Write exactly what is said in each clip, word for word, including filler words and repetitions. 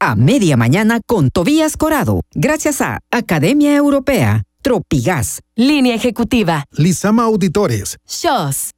a media mañana con Tobías Corado, gracias a Academia Europea, Tropigas, Línea Ejecutiva, Lizama Auditores, Shows.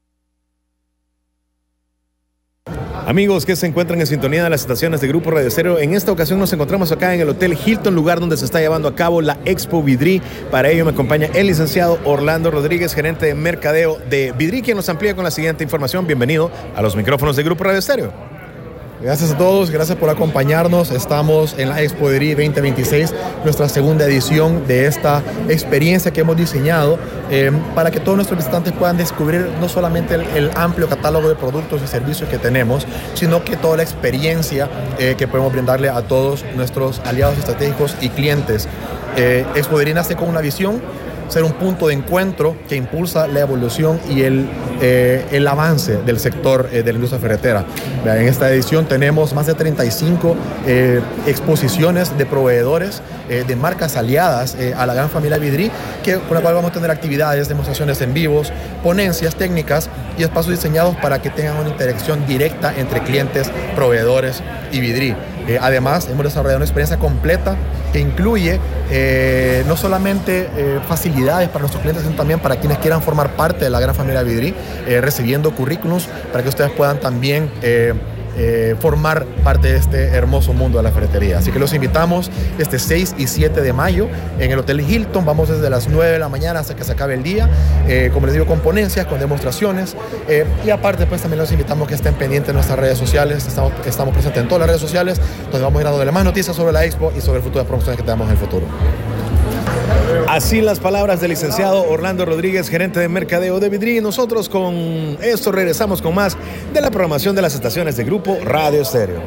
Amigos que se encuentran en sintonía de las estaciones de Grupo Radio Estéreo, en esta ocasión nos encontramos acá en el Hotel Hilton, lugar donde se está llevando a cabo la Expo Vidri. Para ello me acompaña el licenciado Orlando Rodríguez, gerente de mercadeo de Vidri, quien nos amplía con la siguiente información. Bienvenido a los micrófonos de Grupo Radio Estéreo. Gracias a todos, gracias por acompañarnos. Estamos en la Expo Vidri veinte veintiséis, nuestra segunda edición de esta experiencia que hemos diseñado eh, para que todos nuestros visitantes puedan descubrir no solamente el, el amplio catálogo de productos y servicios que tenemos, sino que toda la experiencia eh, que podemos brindarle a todos nuestros aliados estratégicos y clientes. Eh, Expo Vidri nace con una visión: ser un punto de encuentro que impulsa la evolución y el, eh, el avance del sector eh, de la industria ferretera. En esta edición tenemos más de treinta y cinco eh, exposiciones de proveedores, eh, de marcas aliadas eh, a la gran familia Vidri, que, con la cual vamos a tener actividades, demostraciones en vivos, ponencias técnicas y espacios diseñados para que tengan una interacción directa entre clientes, proveedores y Vidri. Eh, además, hemos desarrollado una experiencia completa que incluye eh, no solamente eh, facilidades para nuestros clientes, sino también para quienes quieran formar parte de la gran familia Vidri, eh, recibiendo currículums para que ustedes puedan también eh, eh, formar parte de este hermoso mundo de la ferretería. Así que los invitamos este seis y siete de mayo en el Hotel Hilton. Vamos desde las nueve de la mañana hasta que se acabe el día, eh, como les digo, con ponencias, con demostraciones, eh, y aparte pues también los invitamos que estén pendientes de nuestras redes sociales. Estamos, estamos presentes en todas las redes sociales, donde vamos a ir dando más noticias sobre la Expo y sobre futuras promociones que tenemos en el futuro. Así las palabras del licenciado Orlando Rodríguez, gerente de mercadeo de Vidri. Nosotros con esto regresamos con más de la programación de las estaciones de Grupo Radio Estéreo.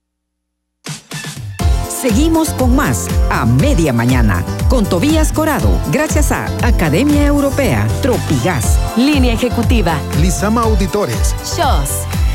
Seguimos con más a media mañana con Tobías Corado, gracias a Academia Europea, Tropigas, Línea Ejecutiva, Lizama Auditores, Shows.